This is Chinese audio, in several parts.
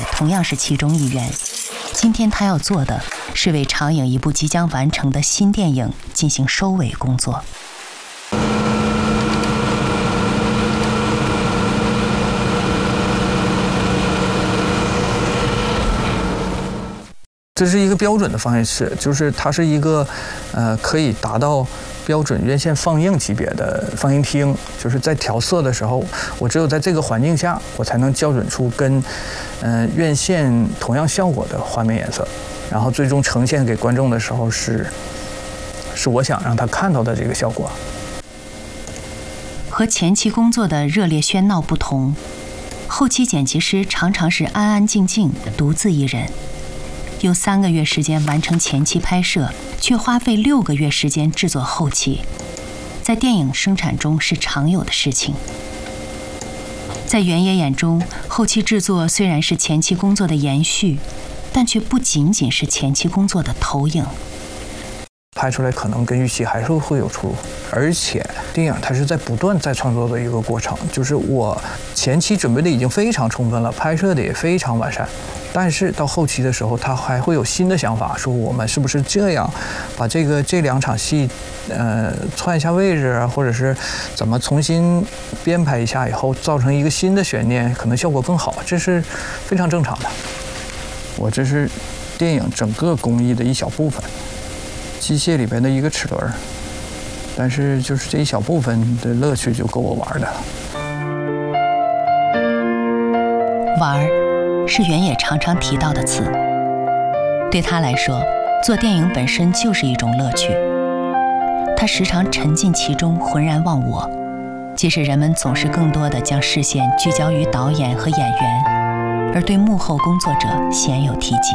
同样是其中一员。今天他要做的是为长影一部即将完成的新电影进行收尾工作。 这是一个标准的放映室，就是它是一个可以达到标准院线放映级别的放映厅。就是在调色的时候，我只有在这个环境下，我才能校准出跟院线同样效果的画面颜色，然后最终呈现给观众的时候是我想让他看到的这个效果。 和前期工作的热烈喧闹不同，后期剪辑师常常是安安静静独自一人，用3个月时间完成前期拍摄，却花费6个月时间制作后期，在电影生产中是常有的事情。在原野眼中，后期制作虽然是前期工作的延续，但却不仅仅是前期工作的投影。 拍出来可能跟预期还是会有出入，而且电影它是在不断再创作的一个过程，就是我前期准备的已经非常充分了，拍摄的也非常完善，但是到后期的时候，他还会有新的想法，说我们是不是这样把这2场戏串一下位置啊，或者是怎么重新编排一下以后，造成一个新的悬念，可能效果更好，这是非常正常的。我这是电影整个工艺的一小部分，机械里边的一个齿轮，但是就是这一小部分的乐趣就够我玩的了。 玩是原野常常提到的词，对他来说，做电影本身就是一种乐趣。他时常沉浸其中，浑然忘我，即使人们总是更多地将视线聚焦于导演和演员，而对幕后工作者鲜有提及。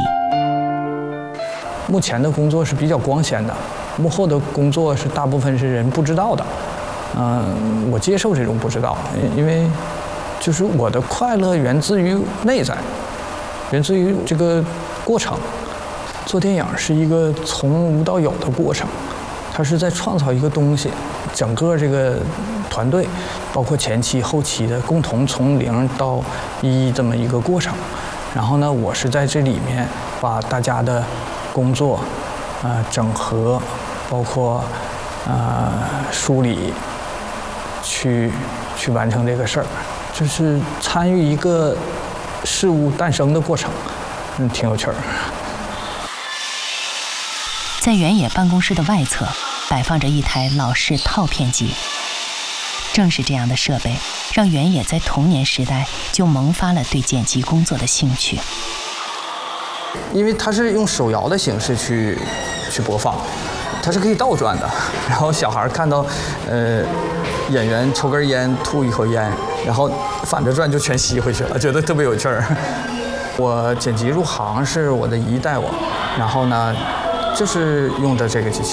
目前的工作是比较光鲜的，幕后的工作是大部分是人不知道的。我接受这种不知道，因为就是我的快乐源自于内在，源自于这个过程。做电影是一个从无到有的过程，它是在创造一个东西。整个这个团队，包括前期后期的，共同从0到1这么一个过程。然后呢，我是在这里面把大家的工作整合，包括梳理，去完成这个事儿，就是参与一个事物诞生的过程，挺有趣儿。 在原野办公室的外侧摆放着一台老式套片机，正是这样的设备让原野在童年时代就萌发了对剪辑工作的兴趣。 因为它是用手摇的形式去播放，它是可以倒转的。然后小孩看到演员抽根烟吐一口烟，然后反着转就全吸回去了，觉得特别有趣儿。我剪辑入行是我的姨带我，然后呢就是用的这个机器。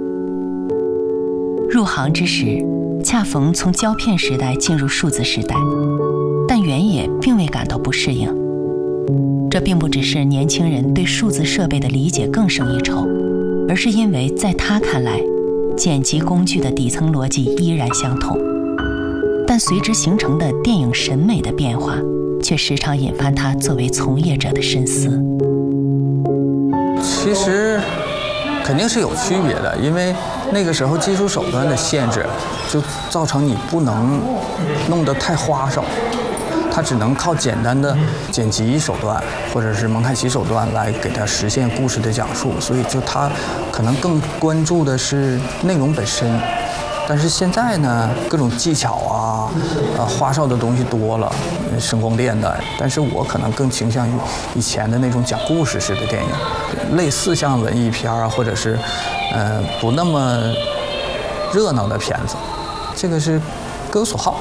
入行之时，恰逢从胶片时代进入数字时代，但原野并未感到不适应。这并不只是年轻人对数字设备的理解更胜一筹，而是因为在他看来，剪辑工具的底层逻辑依然相同，但随之形成的电影审美的变化，却时常引发他作为从业者的深思。 其实肯定是有区别的，因为那个时候技术手段的限制，就造成你不能弄得太花哨。它只能靠简单的剪辑手段或者是蒙太奇手段来给它实现故事的讲述，所以就它可能更关注的是内容本身。但是现在呢，各种技巧花哨的东西多了，声光电的。但是我可能更倾向于以前的那种讲故事式的电影，类似像文艺片或者是不那么热闹的片子，这个是各有所好。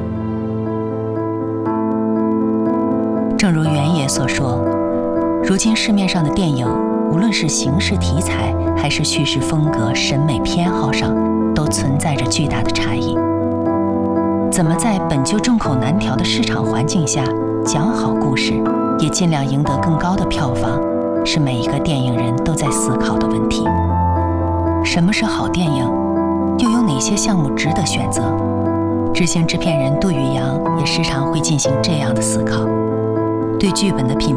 正如原野所说，如今市面上的电影，无论是形式题材还是叙事风格、审美偏好上，都存在着巨大的差异。怎么在本就众口难调的市场环境下讲好故事，也尽量赢得更高的票房，是每一个电影人都在思考的问题。什么是好电影？又有哪些项目值得选择？执行制片人杜宇阳也时常会进行这样的思考。对剧本的品